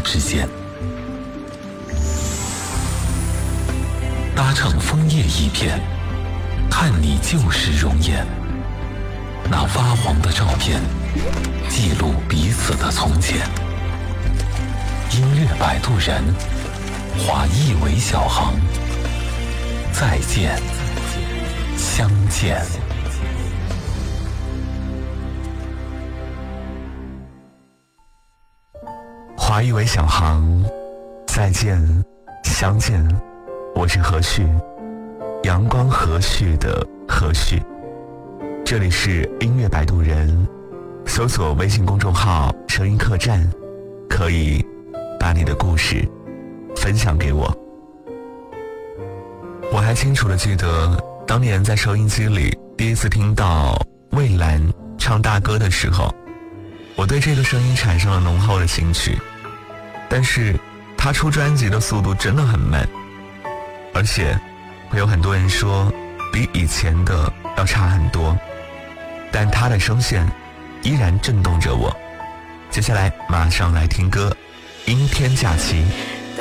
之间，搭乘枫叶一片，看你旧时容颜。那发黄的照片，记录彼此的从前。音乐摆渡人，化一尾小航，再见，相见。 划一尾小航，再见，相见。我是何旭，阳光和煦的何旭。这里是音乐摆渡人，搜索微信公众号声音客栈，可以把你的故事分享给我。我还清楚地记得当年在收音机里第一次听到蔚蓝唱大歌的时候，我对这个声音产生了浓厚的兴趣。但是他出专辑的速度真的很慢，而且会有很多人说比以前的要差很多，但他的声线依然震动着我。接下来马上来听歌《阴天假期》。